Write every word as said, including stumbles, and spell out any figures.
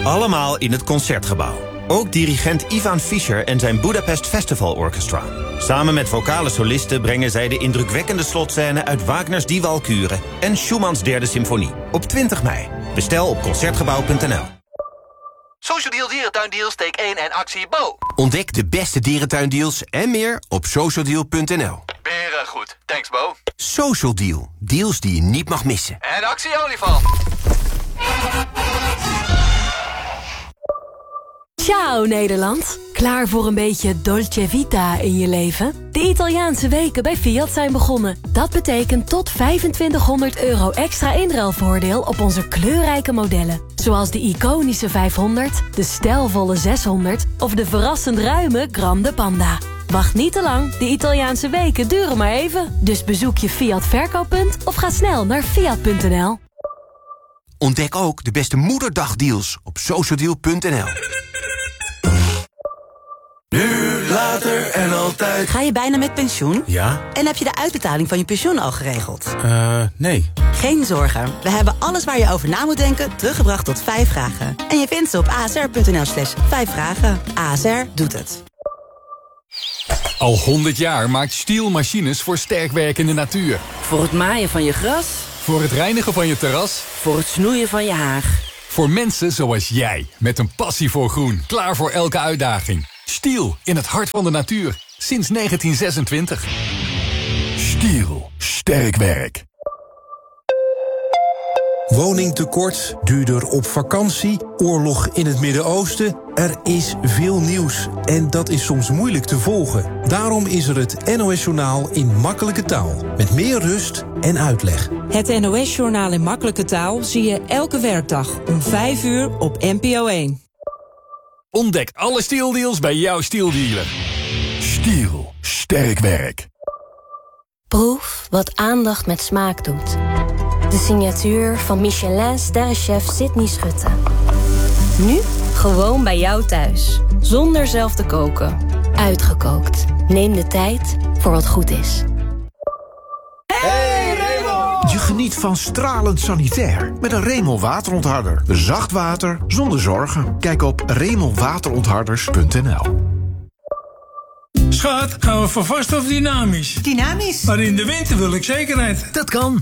Allemaal in het Concertgebouw. Ook dirigent Ivan Fischer en zijn Budapest Festival Orchestra. Samen met vocale solisten brengen zij de indrukwekkende slotscène uit Wagners Die Walküre en Schumanns derde symfonie. Op twintig mei. Bestel op concertgebouw punt n l. Social Deal Dierentuindeals, steek één en actie Bo. Ontdek de beste dierentuindeals en meer op social deal punt n l. Beren goed. Thanks, Bo. Social Deal. Deals die je niet mag missen. En actie olifant. Ciao Nederland. Klaar voor een beetje Dolce Vita in je leven? De Italiaanse weken bij Fiat zijn begonnen. Dat betekent tot vijfentwintighonderd euro extra inruilvoordeel op onze kleurrijke modellen. Zoals de iconische vijfhonderd, de stijlvolle zeshonderd of de verrassend ruime Grande Panda. Wacht niet te lang, de Italiaanse weken duren maar even. Dus bezoek je Fiat verkooppunt of ga snel naar fiat punt n l. Ontdek ook de beste moederdagdeals op social deal punt n l. Nu, later en altijd. Ga je bijna met pensioen? Ja. En heb je de uitbetaling van je pensioen al geregeld? Eh, uh, nee. Geen zorgen. We hebben alles waar je over na moet denken teruggebracht tot vijf vragen. En je vindt ze op a s r punt n l slash vijf vragen. A S R doet het. Al honderd jaar maakt Stihl machines voor sterkwerkende natuur. Voor het maaien van je gras. Voor het reinigen van je terras. Voor het snoeien van je haag. Voor mensen zoals jij, met een passie voor groen. Klaar voor elke uitdaging. Stihl, in het hart van de natuur. Sinds negentien zesentwintig. Stihl, sterk werk. Woningtekort, duurder op vakantie, oorlog in het Midden-Oosten. Er is veel nieuws en dat is soms moeilijk te volgen. Daarom is er het N O S-journaal in makkelijke taal. Met meer rust en uitleg. Het N O S-journaal in makkelijke taal zie je elke werkdag om vijf uur op N P O één. Ontdek alle Stihl-deals bij jouw Stihl-dealer. Stihl, sterk werk. Proef wat aandacht met smaak doet. De signatuur van Michelin-sterrenchef Sydney Schutte. Nu gewoon bij jou thuis. Zonder zelf te koken. Uitgekookt. Neem de tijd voor wat goed is. Hey Raymond! Je geniet van stralend sanitair met een Remel waterontharder. Zacht water zonder zorgen. Kijk op remel waterontharders punt n l. Schat, gaan we voor vast of dynamisch? Dynamisch. Maar in de winter wil ik zekerheid. Dat kan.